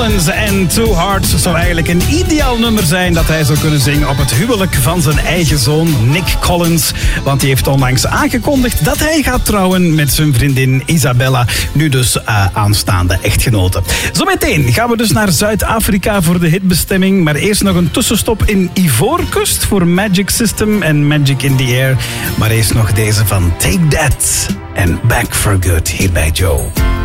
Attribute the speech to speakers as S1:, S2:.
S1: Collins en Too Hard zou eigenlijk een ideaal nummer zijn dat hij zou kunnen zingen op het huwelijk van zijn eigen zoon Nick Collins. Want die heeft onlangs aangekondigd dat hij gaat trouwen met zijn vriendin Isabella. Nu dus aanstaande echtgenote. Zometeen gaan we dus naar Zuid-Afrika voor de hitbestemming. Maar eerst nog een tussenstop in Ivoorkust voor Magic System en Magic in the Air. Maar eerst nog deze van Take That en Back for Good hier bij Joe.